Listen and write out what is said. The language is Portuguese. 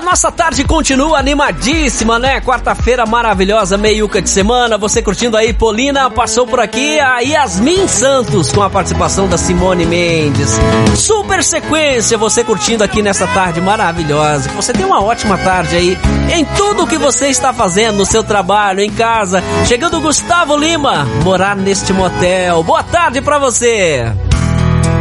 nossa tarde continua animadíssima, né? Quarta-feira maravilhosa, meiuca de semana. Você curtindo aí, Polina, passou por aqui a Yasmin Santos com a participação da Simone Mendes. Super sequência, você curtindo aqui nessa tarde maravilhosa. Que você tenha uma ótima tarde aí em tudo que você está fazendo, no seu trabalho, em casa. Chegando o Gustavo Lima, morar neste motel. Boa tarde pra você.